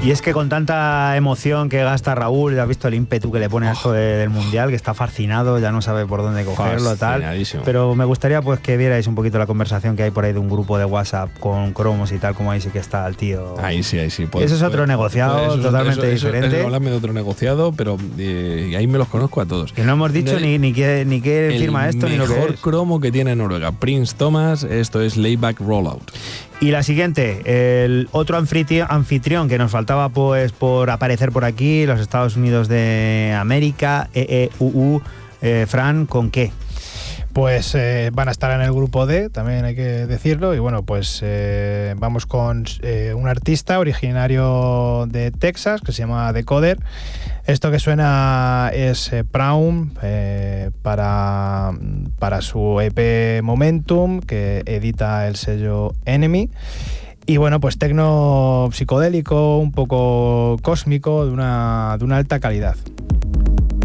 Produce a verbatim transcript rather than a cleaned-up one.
Y es que con tanta emoción que gasta Raúl, has visto el ímpetu que le pone a esto de, del Mundial, que está fascinado, ya no sabe por dónde cogerlo, tal. Pero me gustaría pues que vierais un poquito la conversación que hay por ahí de un grupo de WhatsApp con cromos y tal, como ahí sí que está el tío. Ahí sí, ahí sí. Pues, eso es otro pues, negociado pues, eso, totalmente eso, eso, diferente. Eso, háblame de otro negociado, pero eh, ahí me los conozco a todos. Que no hemos dicho de, ni, ni qué, ni qué firma esto, ni lo que es. El mejor cromo que tiene Noruega, Prince Thomas, esto es Layback Rollout. Y la siguiente, el otro anfitrión que nos faltaba pues por aparecer por aquí, los Estados Unidos de América, E E U U, eh, Fran, ¿con qué? Pues eh, van a estar en el grupo D, también hay que decirlo, y bueno, pues eh, vamos con eh, un artista originario de Texas que se llama Decoder. Esto que suena es eh, Praum eh, para, para su E P Momentum, que edita el sello Enemy. Y bueno, pues tecno psicodélico, un poco cósmico, de una, de una alta calidad.